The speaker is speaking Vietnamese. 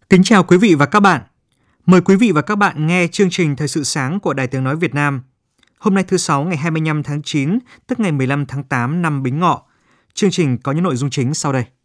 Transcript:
Kính chào quý vị và các bạn. Mời quý vị và các bạn nghe chương trình Thời sự sáng của Đài Tiếng nói Việt Nam. Hôm nay thứ Sáu ngày 25 tháng 9, tức ngày 15 tháng 8 năm Bính Ngọ. Chương trình có những nội dung chính sau đây.